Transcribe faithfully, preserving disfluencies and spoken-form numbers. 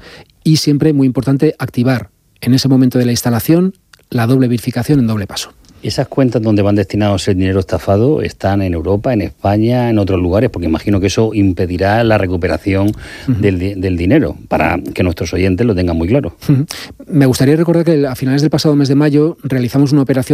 y siempre, muy importante, activar en ese momento de la instalación la doble verificación en doble paso. ¿Esas cuentas donde van destinados el dinero estafado están en Europa, en España, en otros lugares? Porque imagino que eso impedirá la recuperación uh-huh. del, del dinero, para que nuestros oyentes lo tengan muy claro. Uh-huh. Me gustaría recordar que a finales del pasado mes de mayo realizamos una operación